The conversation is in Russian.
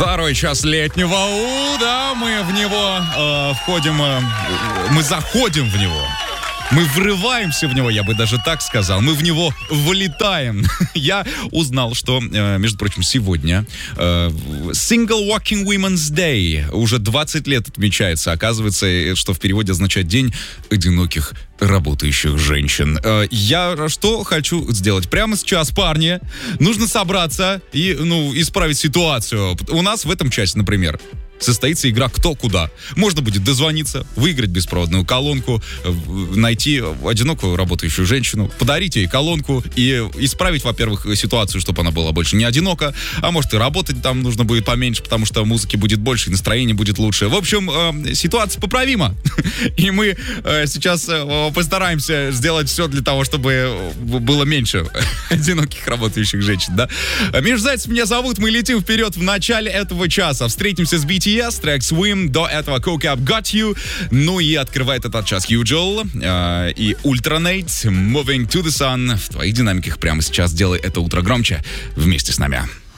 Второй час летнего да, мы в него входим, мы заходим в него. Мы врываемся в него, я бы даже так сказал. Мы в него влетаем. Я узнал, что, между прочим, сегодня Single Working Women's Day уже 20 лет отмечается. Оказывается, что в переводе означает День одиноких работающих женщин. Я что хочу сделать? Прямо сейчас, парни, нужно собраться и, исправить ситуацию. У нас в этом часе, например, состоится игра «Кто куда». Можно будет дозвониться, выиграть беспроводную колонку, найти одинокую работающую женщину, подарить ей колонку и исправить, во-первых, ситуацию, чтобы она была больше не одинока, а может и работать там нужно будет поменьше, потому что музыки будет больше, и настроение будет лучше. В общем, ситуация поправима. И мы сейчас постараемся сделать все для того, чтобы было меньше одиноких работающих женщин, да? Миш Зайцев меня зовут, мы летим вперед в начале этого часа. Встретимся с BTS, трек Swim, до этого Coke Up Got You, ну и открывает этот час Юджел и Ультранейт, Moving to the Sun. В твоих динамиках прямо сейчас делай это утро громче вместе с нами.